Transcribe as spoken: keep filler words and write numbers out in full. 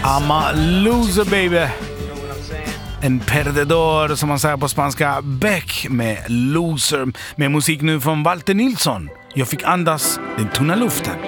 I'm a loser baby. En perdedor som man säger på spanska. Beck med Loser. Med musik nu från Walter Nilsson. Jag fick andas den tunna luften.